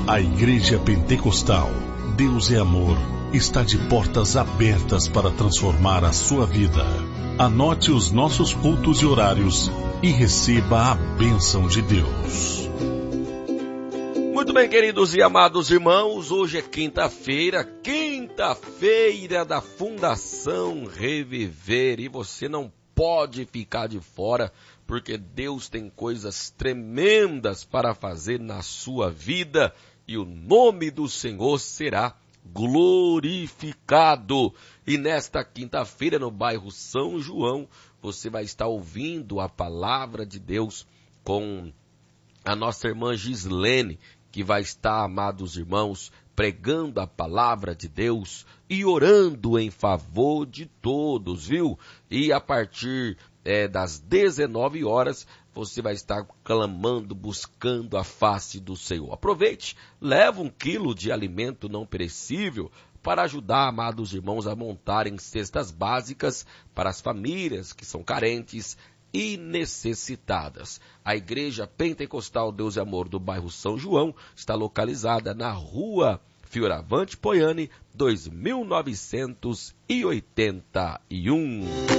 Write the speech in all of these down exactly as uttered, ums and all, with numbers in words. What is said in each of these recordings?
A Igreja Pentecostal Deus é Amor está de portas abertas para transformar a sua vida. Anote os nossos cultos e horários e receba a bênção de Deus. Muito bem, queridos e amados irmãos, hoje é quinta-feira, quinta-feira da Fundação Reviver, e você não pode ficar de fora, porque Deus tem coisas tremendas para fazer na sua vida, e o nome do Senhor será glorificado. E nesta quinta-feira, no bairro São João, você vai estar ouvindo a palavra de Deus com a nossa irmã Gislene, que vai estar, amados irmãos, pregando a palavra de Deus e orando em favor de todos, viu? E a partir é, das dezenove horas, você vai estar clamando, buscando a face do Senhor. Aproveite, leva um quilo de alimento não perecível para ajudar, amados irmãos, a montarem cestas básicas para as famílias que são carentes e necessitadas. A Igreja Pentecostal Deus e Amor do bairro São João está localizada na rua Fioravante Poiani, dois mil novecentos e oitenta e um.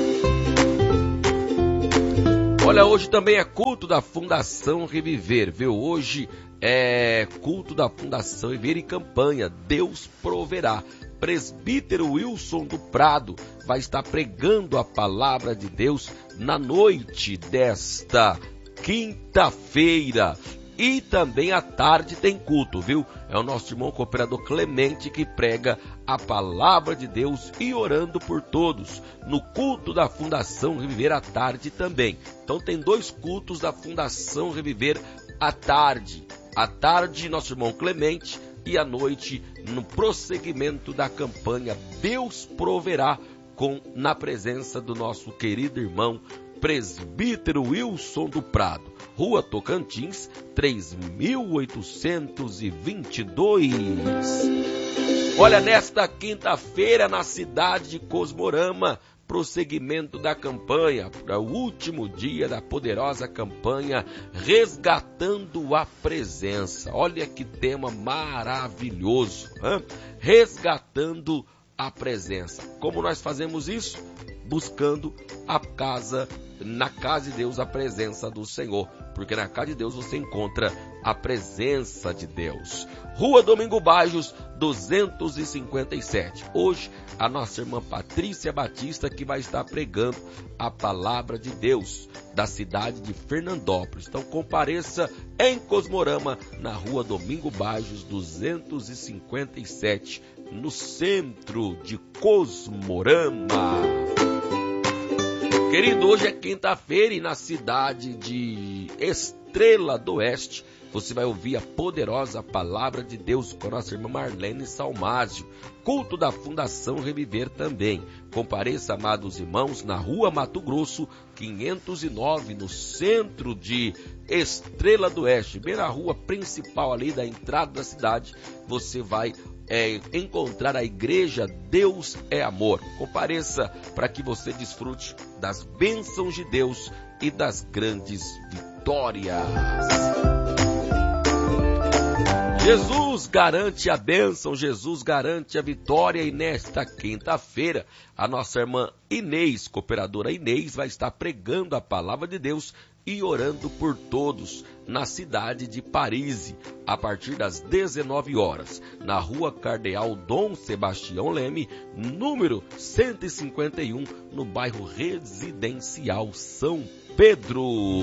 Olha, hoje também é culto da Fundação Reviver, viu? Hoje é culto da Fundação Reviver e campanha Deus Proverá. Presbítero Wilson do Prado vai estar pregando a palavra de Deus na noite desta quinta-feira. E também à tarde tem culto, viu? É o nosso irmão cooperador Clemente que prega a palavra de Deus e orando por todos. No culto da Fundação Reviver à tarde também. Então tem dois cultos da Fundação Reviver à tarde. À tarde, nosso irmão Clemente, e à noite, no prosseguimento da campanha Deus Proverá, com, na presença do nosso querido irmão Presbítero Wilson do Prado, Rua Tocantins, três mil oitocentos e vinte e dois. Olha, nesta quinta-feira, na cidade de Cosmorama, prosseguimento da campanha, para o último dia da poderosa campanha Resgatando a Presença. Olha que tema maravilhoso, hein? Resgatando a Presença. Como nós fazemos isso? Buscando a casa, na casa de Deus, a presença do Senhor, porque na casa de Deus você encontra a presença de Deus. Rua Domingo Bajos, duzentos e cinquenta e sete. Hoje, a nossa irmã Patrícia Batista, que vai estar pregando a palavra de Deus da cidade de Fernandópolis. Então, compareça em Cosmorama, na Rua Domingo Bajos, duzentos e cinquenta e sete, no centro de Cosmorama. Querido, hoje é quinta-feira e na cidade de Estrela do Oeste você vai ouvir a poderosa palavra de Deus com a nossa irmã Marlene Salmásio. Culto da Fundação Reviver também. Compareça, amados irmãos, na Rua Mato Grosso, quinhentos e nove, no centro de Estrela do Oeste, bem na rua principal ali da entrada da cidade, você vai É, encontrar a Igreja Deus é Amor. Compareça para que você desfrute das bênçãos de Deus e das grandes vitórias. Jesus garante a bênção, Jesus garante a vitória, e nesta quinta-feira a nossa irmã Inês, cooperadora Inês, vai estar pregando a palavra de Deus e orando por todos na cidade de Paris, a partir das dezenove horas, na Rua Cardeal Dom Sebastião Leme, número cento e cinquenta e um, no bairro Residencial São Pedro.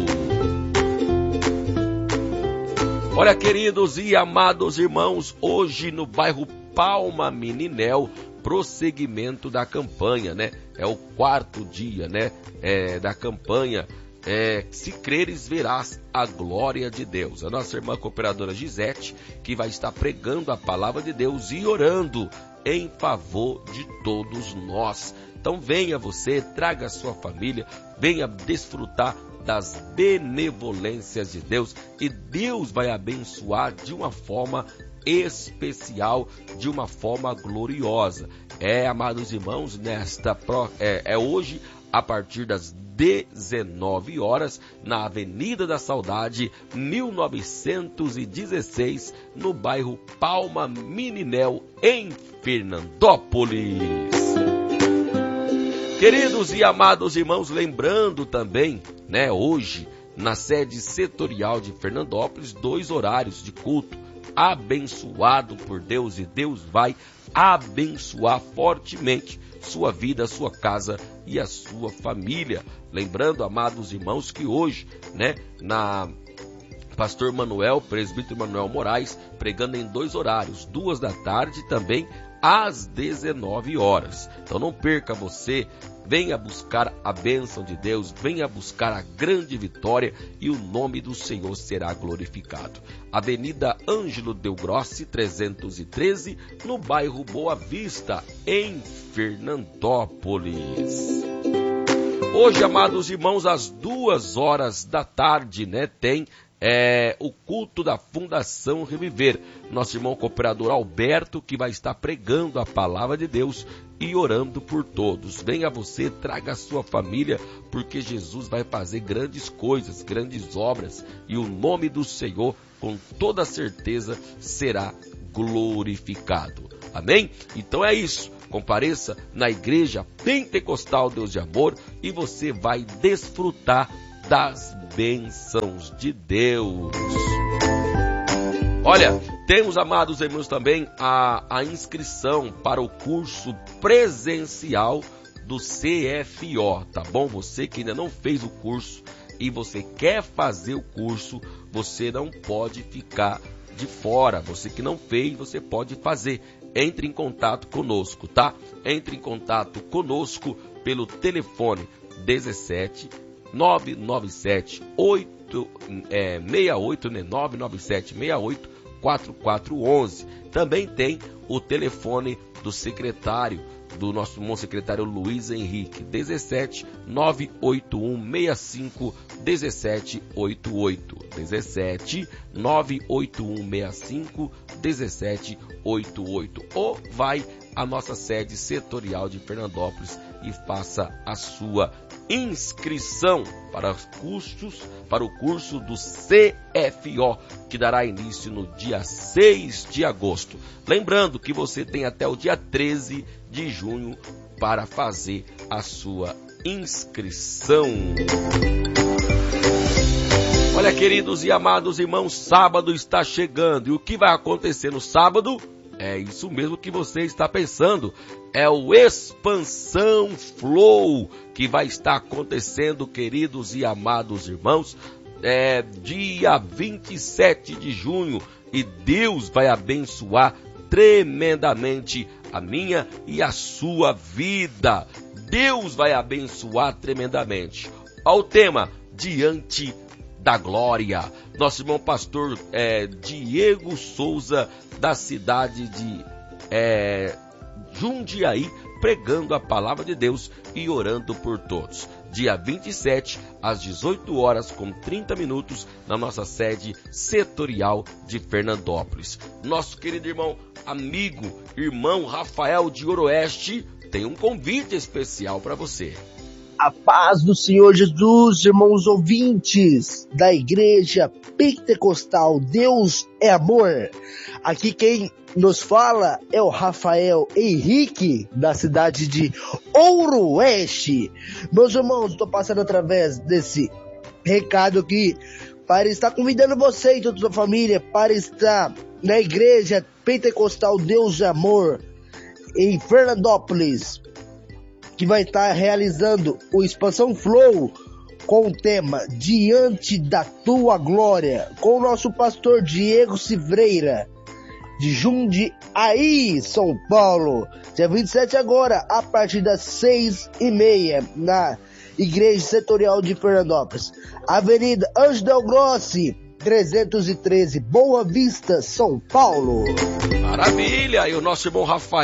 Olha, queridos e amados irmãos, hoje no bairro Palma Meninel, prosseguimento da campanha, né? É o quarto dia, né? É, da campanha. É, se creres, verás a glória de Deus. A nossa irmã cooperadora Gisete, que vai estar pregando a palavra de Deus e orando em favor de todos nós. Então venha você, traga a sua família, venha desfrutar das benevolências de Deus, e Deus vai abençoar de uma forma especial, de uma forma gloriosa. É, amados irmãos, nesta é, é hoje, a partir das dezenove horas, na Avenida da Saudade, mil novecentos e dezesseis, no bairro Palma Mininel, em Fernandópolis. Queridos e amados irmãos, lembrando também, né, hoje, na sede setorial de Fernandópolis, dois horários de culto, abençoado por Deus, e Deus vai abençoar fortemente sua vida, sua casa e a sua família. Lembrando, amados irmãos, que hoje, né, na Pastor Manuel, presbítero Manuel Moraes, pregando em dois horários, duas da tarde e também às dezenove horas. Então não perca você, venha buscar a bênção de Deus, venha buscar a grande vitória e o nome do Senhor será glorificado. Avenida Ângelo Del Grossi, trezentos e treze, no bairro Boa Vista, em Fernandópolis. Hoje, amados irmãos, às duas horas da tarde, né, tem É, o culto da Fundação Reviver. Nosso irmão cooperador Alberto, que vai estar pregando a palavra de Deus e orando por todos. Venha você, traga a sua família, porque Jesus vai fazer grandes coisas, grandes obras, e o nome do Senhor, com toda certeza, será glorificado. Amém? Então é isso. Compareça na Igreja Pentecostal Deus de Amor e você vai desfrutar das bênçãos de Deus. Olha, temos, amados irmãos, também a, a inscrição para o curso presencial do C F O, tá bom? Você que ainda não fez o curso e você quer fazer o curso, você não pode ficar de fora. Você que não fez, você pode fazer. Entre em contato conosco, tá? Entre em contato conosco pelo telefone dezessete nove nove sete oito é, seis oito, né? nove nove sete seis oito quatro quatro um um. Também tem o telefone do secretário, do nosso irmão secretário Luiz Henrique, dezessete nove oito um seis cinco um sete oito oito. dezessete nove oito um seis cinco um sete oito oito. Ou vai à nossa sede setorial de Fernandópolis e faça a sua inscrição para os cursos, para o curso do C F O, que dará início no dia seis de agosto. Lembrando que você tem até o dia treze de junho para fazer a sua inscrição. Olha, queridos e amados irmãos, sábado está chegando. E o que vai acontecer no sábado? É isso mesmo que você está pensando. É o Expansão Flow, que vai estar acontecendo, queridos e amados irmãos, é, dia vinte e sete de junho. E Deus vai abençoar tremendamente a minha e a sua vida. Deus vai abençoar tremendamente. Ao tema, Diante da Glória. Nosso irmão pastor é, Diego Souza, da cidade de é, Jundiaí, pregando a palavra de Deus e orando por todos. Dia vinte e sete, às dezoito horas, com trinta minutos, na nossa sede setorial de Fernandópolis. Nosso querido irmão, amigo, irmão Rafael de Oroeste, tem um convite especial para você. A paz do Senhor Jesus, irmãos ouvintes da Igreja Pentecostal Deus é Amor. Aqui quem nos fala é o Rafael Henrique, da cidade de Oroeste. Meus irmãos, estou passando através desse recado aqui para estar convidando você e toda a sua família para estar na Igreja Pentecostal Deus é Amor em Fernandópolis, que vai estar realizando o Expansão Flow com o tema Diante da Tua Glória, com o nosso pastor Diego Silveira, de Jundiaí, São Paulo. Dia vinte e sete agora, a partir das seis e meia, na Igreja Setorial de Fernandópolis. Avenida Ângelo Del Grossi, trezentos e treze, Boa Vista, São Paulo. Maravilha! E o nosso irmão Rafael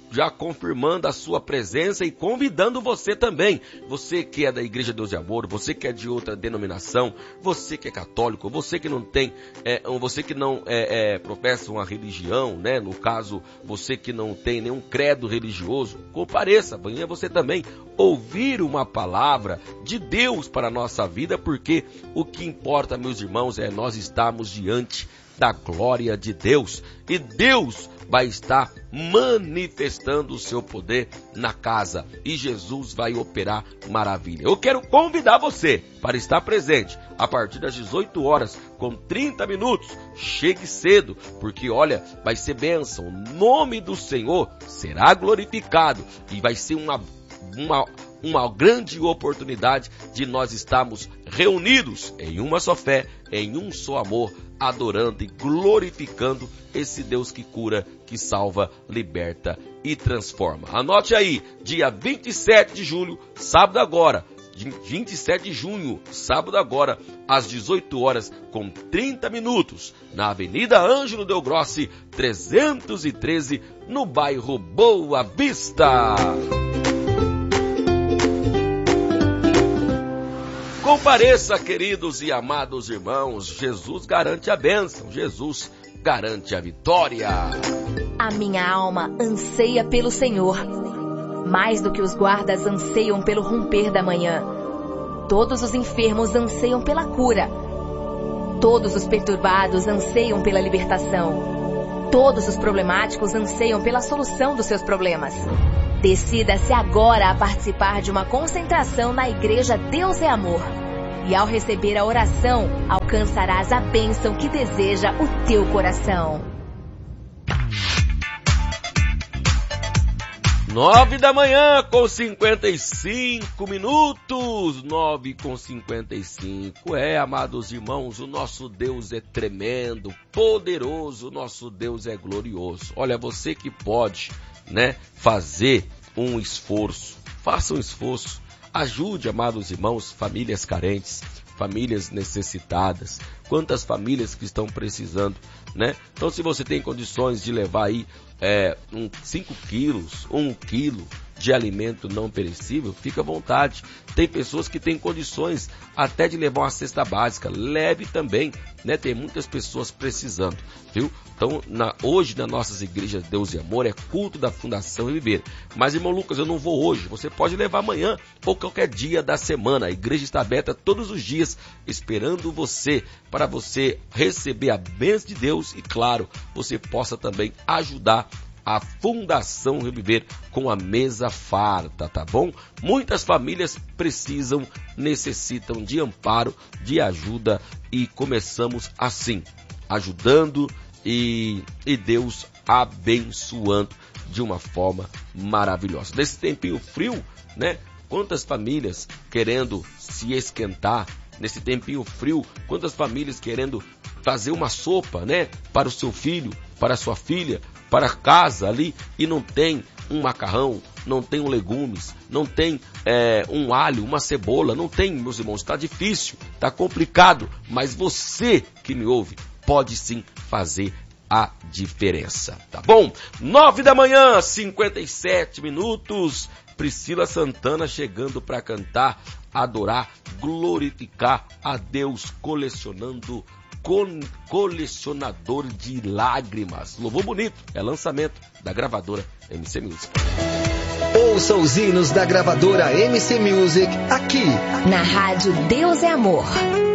já confirmando a sua presença e convidando você também. Você que é da Igreja Deus e Amor, você que é de outra denominação, você que é católico, você que não tem, é, você que não é, é, professa uma religião, né? No caso, você que não tem nenhum credo religioso, compareça, venha você também ouvir uma palavra de Deus para a nossa vida, porque o que importa, meus irmãos, é nós estarmos diante da glória de Deus, e Deus vai estar manifestando o seu poder na casa, e Jesus vai operar maravilha. Eu quero convidar você para estar presente a partir das dezoito horas com trinta minutos. Chegue cedo, porque olha, vai ser bênção. O nome do Senhor será glorificado e vai ser uma uma uma grande oportunidade de nós estarmos reunidos em uma só fé, em um só amor, adorando e glorificando esse Deus que cura, que salva, liberta e transforma. Anote aí, dia vinte e sete de julho, sábado agora, vinte e sete de junho, sábado agora, às dezoito horas com trinta minutos, na Avenida Ângelo Del Grossi, trezentos e treze, no bairro Boa Vista. Compareça, queridos e amados irmãos, Jesus garante a bênção, Jesus garante a vitória. A minha alma anseia pelo Senhor, mais do que os guardas anseiam pelo romper da manhã. Todos os enfermos anseiam pela cura, todos os perturbados anseiam pela libertação, todos os problemáticos anseiam pela solução dos seus problemas. Decida-se agora a participar de uma concentração na Igreja Deus é Amor. E ao receber a oração, alcançarás a bênção que deseja o teu coração. Nove da manhã com cinquenta e cinco minutos. Nove com cinquenta e cinco. É, amados irmãos, o nosso Deus é tremendo, poderoso, o nosso Deus é glorioso. Olha, você que pode, né, fazer um esforço, faça um esforço, ajude, amados irmãos, famílias carentes, famílias necessitadas, quantas famílias que estão precisando, né? Então, se você tem condições de levar aí é, um, cinco quilos, um quilo de alimento não perecível, fica à vontade. Tem pessoas que têm condições até de levar uma cesta básica, leve também, né? Tem muitas pessoas precisando, viu? Então, na, hoje, nas nossas igrejas Deus e Amor, é culto da Fundação Reviver. Mas, irmão Lucas, eu não vou hoje. Você pode levar amanhã ou qualquer dia da semana. A igreja está aberta todos os dias, esperando você, para você receber a bênção de Deus e, claro, você possa também ajudar a Fundação Reviver com a mesa farta, tá bom? Muitas famílias precisam, necessitam de amparo, de ajuda, e começamos assim, ajudando e, e Deus abençoando de uma forma maravilhosa. Nesse tempinho frio, né? Quantas famílias querendo se esquentar nesse tempinho frio, quantas famílias querendo fazer uma sopa, né? Para o seu filho, para a sua filha, para casa ali, e não tem um macarrão, não tem um legumes, não tem é, um alho, uma cebola, não tem, meus irmãos, está difícil, está complicado, mas você que me ouve pode sim fazer a diferença, tá bom? Nove da manhã, cinquenta e sete minutos, Priscila Santana chegando para cantar, adorar, glorificar a Deus, colecionando Con, colecionador de lágrimas. Louvor bonito, é lançamento da gravadora M C Music. Ouça os hinos da gravadora M C Music aqui na rádio Deus é Amor.